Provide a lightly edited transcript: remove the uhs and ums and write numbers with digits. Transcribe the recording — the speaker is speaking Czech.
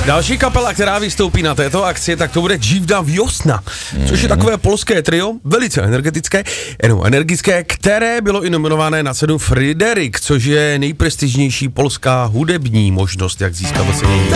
Další kapela, která vystoupí na této akci, tak to bude Dziwna Wiosna, což je takové polské trio, velice energické, které bylo i nominované na cenu Fryderyk, což je nejprestižnější polská hudební možnost, jak získat ocenění.